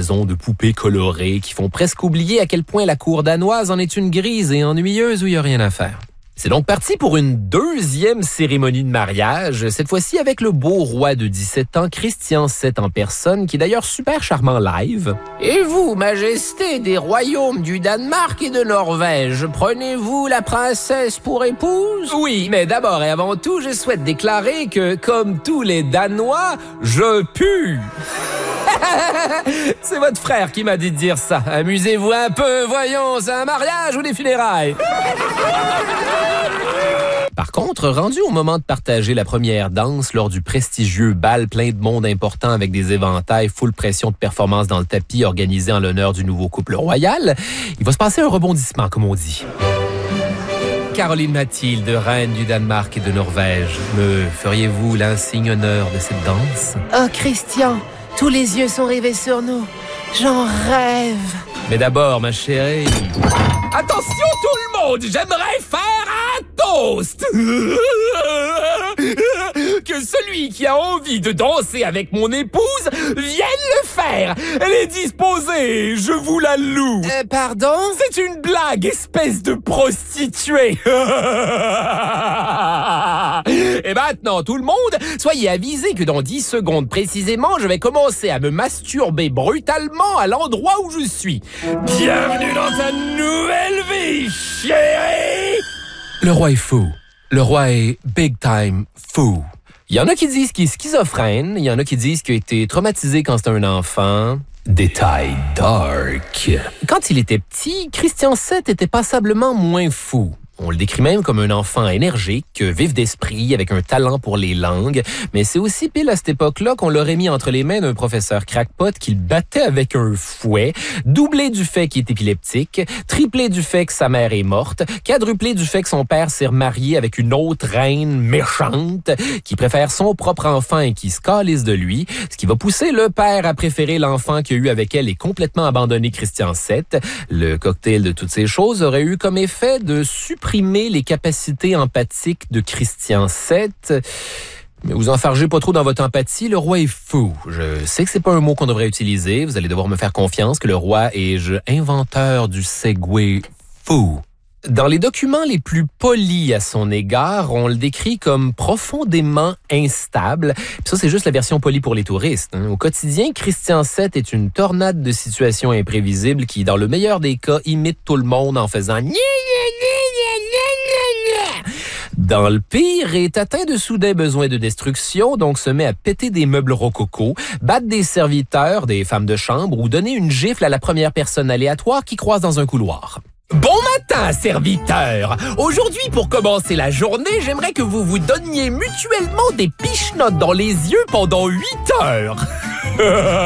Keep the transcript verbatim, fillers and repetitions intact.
foison de poupées colorées qui font presque oublier à quel point la cour danoise en est une grise et ennuyeuse où il n'y a rien à faire. C'est donc parti pour une deuxième cérémonie de mariage, cette fois-ci avec le beau roi de dix-sept ans, Christian sept en personne, qui est d'ailleurs super charmant live. Et vous, majesté des royaumes du Danemark et de Norvège, prenez-vous la princesse pour épouse? Oui, mais d'abord et avant tout, je souhaite déclarer que, comme tous les Danois, je pue. C'est votre frère qui m'a dit de dire ça. Amusez-vous un peu, voyons, c'est un mariage ou des funérailles? Par contre, rendu au moment de partager la première danse lors du prestigieux bal plein de monde important avec des éventails full pression de performance dans le tapis organisé en l'honneur du nouveau couple royal, il va se passer un rebondissement, comme on dit. Caroline Mathilde, reine du Danemark et de Norvège, me feriez-vous l'insigne honneur de cette danse? Oh, Christian, tous les yeux sont rivés sur nous. J'en rêve. Mais d'abord, ma chérie... Attention tout le monde, j'aimerais faire un toast. Que celui qui a envie de danser avec mon épouse vienne le faire. Elle est disposée, je vous la loue. Euh, pardon? C'est une blague, espèce de prostituée. Et maintenant, tout le monde, soyez avisés que dans dix secondes précisément, je vais commencer à me masturber brutalement à l'endroit où je suis. Bienvenue dans ta nouvelle vie, chérie! Le roi est fou. Le roi est big time fou. Il y en a qui disent qu'il est schizophrène, il y en a qui disent qu'il a été traumatisé quand c'était un enfant. Détail dark. Quand il était petit, Christian sept était passablement moins fou. On le décrit même comme un enfant énergique, vif d'esprit, avec un talent pour les langues. Mais c'est aussi pile à cette époque-là qu'on l'aurait mis entre les mains d'un professeur crackpot qui le battait avec un fouet, doublé du fait qu'il est épileptique, triplé du fait que sa mère est morte, quadruplé du fait que son père s'est remarié avec une autre reine méchante qui préfère son propre enfant et qui se calisse de lui, ce qui va pousser le père à préférer l'enfant qu'il a eu avec elle et complètement abandonner Christian sept. Le cocktail de toutes ces choses aurait eu comme effet de supprimer les capacités empathiques de Christian sept. Mais vous enfargez pas trop dans votre empathie, le roi est fou. Je sais que c'est pas un mot qu'on devrait utiliser, vous allez devoir me faire confiance que le roi est je, inventeur du segway fou. Dans les documents les plus polis à son égard, on le décrit comme profondément instable. Puis ça, c'est juste la version polie pour les touristes. Hein. Au quotidien, Christian sept est une tornade de situations imprévisibles qui, dans le meilleur des cas, imite tout le monde en faisant « Dans le pire, est atteint de soudains besoins de destruction, donc se met à péter des meubles rococo, battre des serviteurs, des femmes de chambre ou donner une gifle à la première personne aléatoire qui croise dans un couloir. Bon matin, serviteurs! Aujourd'hui, pour commencer la journée, j'aimerais que vous vous donniez mutuellement des pichenottes dans les yeux pendant huit heures.